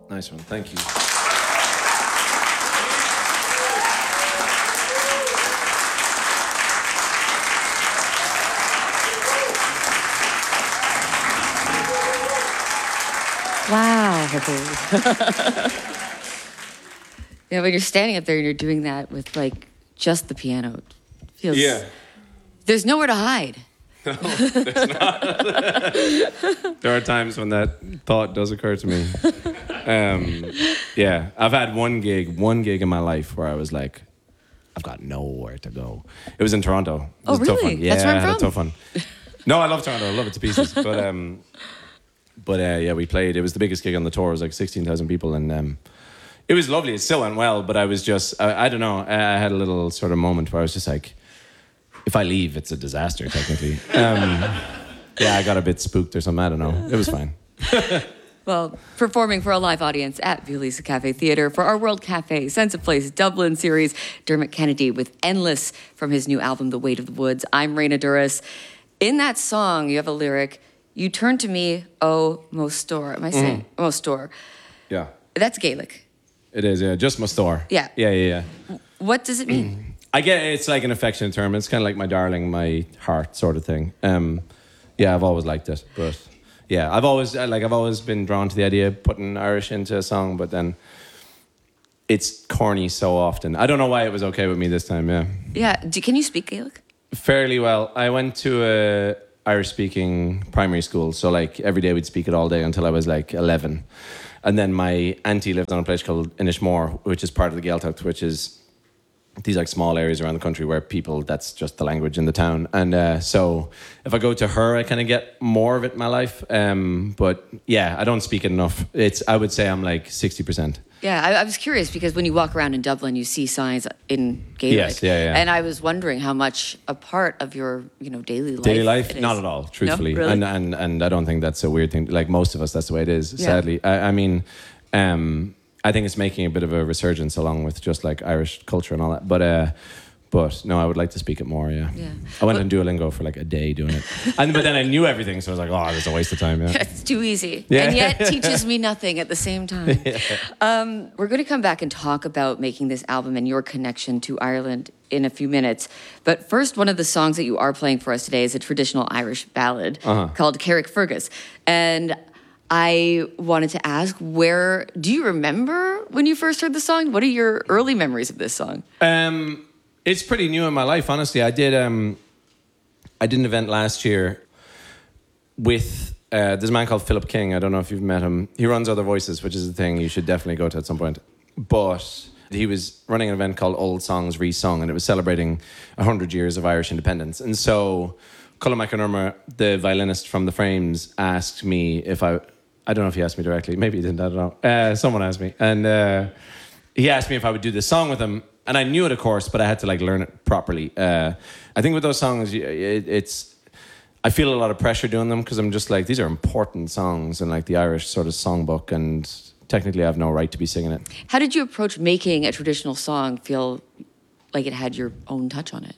Nice one. Thank you. Wow. Yeah, when you're standing up there and you're doing that with like just the piano, it feels. Yeah. There's nowhere to hide. No, there's not. There are times when that thought does occur to me. Yeah, I've had one gig in my life where I was like, I've got nowhere to go. It was in Toronto. It was Oh, a tough really? one. Yeah, That's where I'm I had a from. tough one. No, I love Toronto. I love it to pieces. But yeah, we played. It was the biggest gig on the tour. It was like 16,000 people, and it was lovely. It still went well, but I was just, I don't know. I had a little sort of moment where I was just like, if I leave, it's a disaster, technically. Yeah, I got a bit spooked or something. I don't know. It was fine. Well, performing for a live audience at Violisa Cafe Theatre for our World Cafe Sense of Place Dublin series, Dermot Kennedy with Endless from his new album, The Weight of the Woods. I'm Raina Duras. In that song, you have a lyric, you turn to me, oh, Mostor. Am I saying? Mostor. Yeah. That's Gaelic. It is, yeah. Just my store. Yeah. Yeah. What does it mean? I get it's like an affectionate term. It's kind of like my darling, my heart sort of thing. Yeah, I've always liked it, but yeah, I've always been drawn to the idea of putting Irish into a song, but then it's corny so often. I don't know why it was okay with me this time. Yeah. Yeah. Can you speak Gaelic? Fairly well. I went to a Irish-speaking primary school, so like every day we'd speak it all day until I was like 11, and then my auntie lived on a place called Inishmore, which is part of the Gaeltacht, which is these like small areas around the country where people, that's just the language in the town. And so if I go to her, I kind of get more of it in my life. But yeah, I don't speak it enough. I would say I'm like 60%. Yeah, I was curious because when you walk around in Dublin, you see signs in Gaelic. Yes, yeah. And I was wondering how much a part of your, daily life. Daily life? it is. Not at all, truthfully. No? Really? And I don't think that's a weird thing. Like most of us, that's the way it is, sadly. I mean, I think it's making a bit of a resurgence along with just like Irish culture and all that. But no, I would like to speak it more, yeah. I went on Duolingo for like a day doing it. But then I knew everything, so I was like, oh, it's a waste of time, yeah. It's too easy. Yeah. And yet teaches me nothing at the same time. We're going to come back and talk about making this album and your connection to Ireland in a few minutes. But first, one of the songs that you are playing for us today is a traditional Irish ballad called Carrickfergus. And I wanted to ask, do you remember when you first heard the song? What are your early memories of this song? It's pretty new in my life, honestly. I did an event last year with there's a man called Philip King. I don't know if you've met him. He runs Other Voices, which is a thing you should definitely go to at some point. But he was running an event called Old Songs Re-Sung, and it was celebrating 100 years of Irish independence. And so Colin McInerney, the violinist from The Frames, asked me if I don't know if he asked me directly. Maybe he didn't, I don't know. Someone asked me. And he asked me if I would do this song with him. And I knew it, of course, but I had to like learn it properly. I think with those songs, I feel a lot of pressure doing them because I'm just like, these are important songs in like the Irish sort of songbook, and technically I have no right to be singing it. How did you approach making a traditional song feel like it had your own touch on it?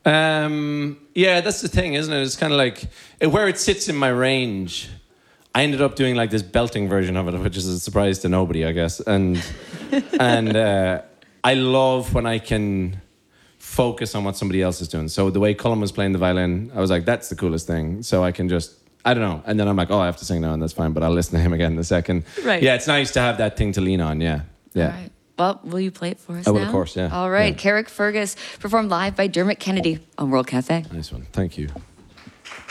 Yeah, that's the thing, isn't it? It's kind of like where it sits in my range. I ended up doing like this belting version of it, which is a surprise to nobody, I guess. And I love when I can focus on what somebody else is doing. So the way Colin was playing the violin, I was like, that's the coolest thing. So I can just, I don't know. And then I'm like, oh, I have to sing now, and that's fine, but I'll listen to him again in a second. Right. Yeah, it's nice to have that thing to lean on, yeah. All right. Well, will you play it for us I now? will, of course, yeah. All right. Yeah. Carrickfergus, performed live by Dermot Kennedy on World Cafe. Nice one. Thank you.